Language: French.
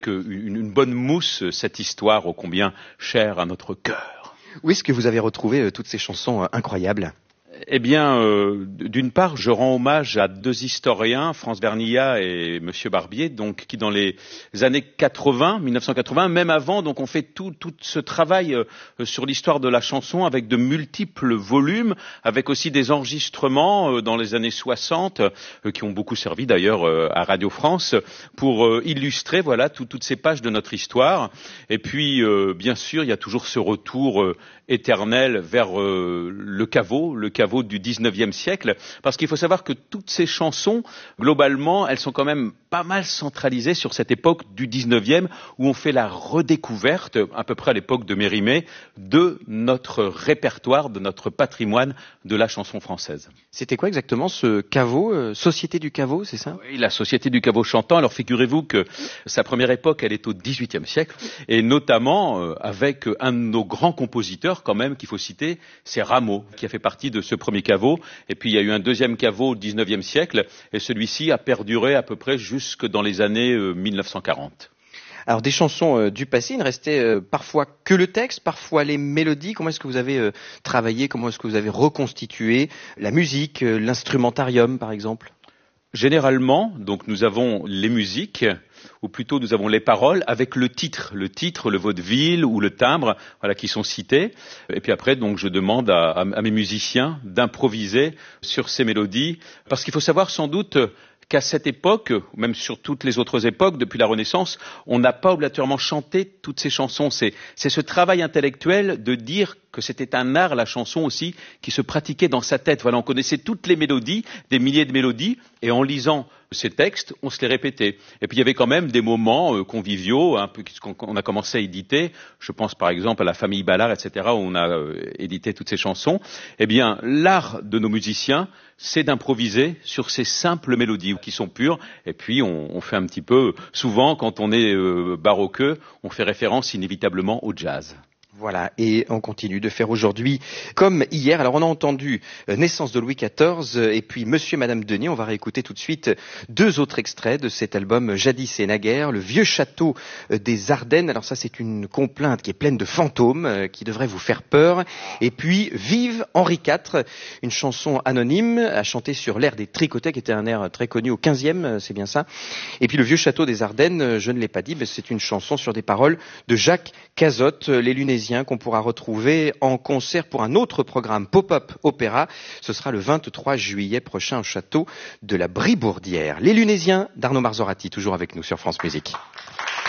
une bonne mousse, cette histoire ô combien chère à notre cœur. Où est-ce que vous avez retrouvé toutes ces chansons incroyables ? Eh bien, d'une part, je rends hommage à deux historiens, France Vernillat et Monsieur Barbier, donc qui dans les années 1980, même avant, donc on fait tout ce travail sur l'histoire de la chanson avec de multiples volumes, avec aussi des enregistrements dans les années 60 qui ont beaucoup servi d'ailleurs à Radio France pour illustrer voilà toutes ces pages de notre histoire. Et puis, bien sûr, il y a toujours ce retour éternel vers le caveau du 19e siècle, parce qu'il faut savoir que toutes ces chansons, globalement, elles sont quand même pas mal centralisées sur cette époque du 19e, où on fait la redécouverte, à peu près à l'époque de Mérimée, de notre répertoire, de notre patrimoine de la chanson française. C'était quoi exactement ce caveau, Société du caveau, c'est ça ? Oui, la Société du caveau chantant. Alors figurez-vous que sa première époque, elle est au 18e siècle, et notamment avec un de nos grands compositeurs, quand même, qu'il faut citer, c'est Rameau, qui a fait partie de ce premier caveau. Et puis il y a eu un deuxième caveau au 19e siècle, et celui-ci a perduré à peu près jusque dans les années 1940. Alors des chansons du passé, il ne restait parfois que le texte, parfois les mélodies. Comment est-ce que vous avez travaillé, comment est-ce que vous avez reconstitué la musique, l'instrumentarium par exemple ? Généralement, donc nous avons les musiques, ou plutôt nous avons les paroles avec le titre, le vaudeville ou le timbre, voilà, qui sont cités. Et puis après, donc je demande à mes musiciens d'improviser sur ces mélodies, parce qu'il faut savoir sans doute qu'à cette époque, même sur toutes les autres époques, depuis la Renaissance, on n'a pas obligatoirement chanté toutes ces chansons. C'est ce travail intellectuel de dire que c'était un art, la chanson aussi, qui se pratiquait dans sa tête. Voilà, on connaissait toutes les mélodies, des milliers de mélodies, et en lisant ces textes, on se les répétait. Et puis il y avait quand même des moments conviviaux, un peu qu'on a commencé à éditer. Je pense par exemple à la famille Ballard, etc., où on a édité toutes ces chansons. Eh bien, l'art de nos musiciens, c'est d'improviser sur ces simples mélodies qui sont pures. Et puis on fait un petit peu, souvent quand on est baroqueux, on fait référence inévitablement au jazz. Voilà, et on continue de faire aujourd'hui comme hier. Alors on a entendu Naissance de Louis XIV et puis Monsieur et Madame Denier. On va réécouter tout de suite deux autres extraits de cet album Jadis et naguère, le vieux château des Ardennes. Alors ça c'est une complainte qui est pleine de fantômes qui devrait vous faire peur. Et puis Vive Henri IV, une chanson anonyme à chanter sur l'air des Tricotés, qui était un air très connu au 15e, c'est bien ça. Et puis le vieux château des Ardennes, je ne l'ai pas dit, mais c'est une chanson sur des paroles de Jacques Cazotte, les Lunésiens, qu'on pourra retrouver en concert pour un autre programme Pop-up Opéra. Ce sera le 23 juillet prochain au château de la Bribourdière. Les Lunésiens d'Arnaud Marzorati, toujours avec nous sur France Musique.